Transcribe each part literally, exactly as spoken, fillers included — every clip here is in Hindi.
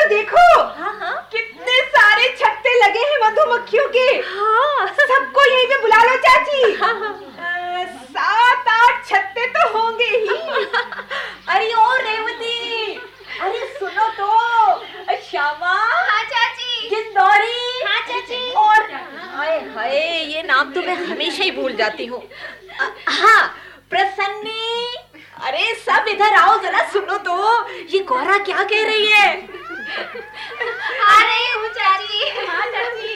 तो देखो। हाँ हाँ कितने सारे छत्ते लगे हैं मधुमक्खियों के। हाँ सबको यहीं पे बुला लो चाची। हाँ हाँ आ, सात आठ छत्ते तो होंगे ही। अरे ओ रेवती, अरे सुनो तो। श्यामा। हाँ चाची। गिंदौरी। हाँ चाची। और हाय हाय, ये नाम तो मैं हमेशा ही भूल जाती हूँ। हाँ, प्रसन्नी। अरे सब इधर आओ जरा, सुनो तो ये गौरा क्या कह रही है। आ रही हूँ चाची। हाँ चाची।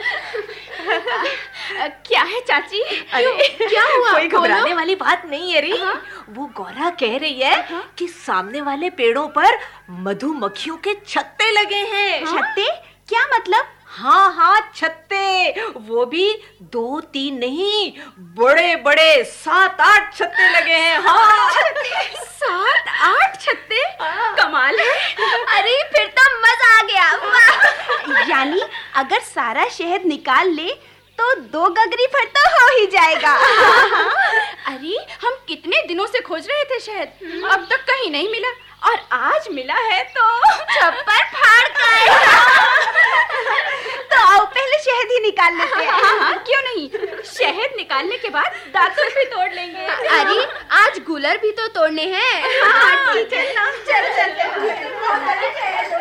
क्या है चाची? अरे क्या हुआ? कोई घबराने वाली बात नहीं है री। हाँ? वो गौरा कह रही है हाँ? कि सामने वाले पेड़ों पर मधुमक्खियों के छत्ते लगे हैं। हाँ? छत्ते? क्या मतलब? हाँ हाँ छत्ते, वो भी दो तीन नहीं, बड़े बड़े सात आठ छत्ते लगे हैं। हाँ सात आठ छत्ते? कमाल है। अरे फिर तो मजा आ गया। वाह। यानी अगर सारा शहद निकाल ले तो दो गगरी भर तो हो ही जाएगा। अरे हम कितने दिनों से खोज रहे थे शहद, अब तक कहीं नहीं मिला, और आज मिला है तो छप्पर फाड़ कर। तो आओ पहले शहद ही निकाल लेते हैं। हाँ, हाँ, क्यों नहीं, शहद निकालने के बाद दातुन भी तोड़ लेंगे। अरे आज गुलर भी तो तोड़ने हैं। हाँ ठीक है ना, चल चलते हैं।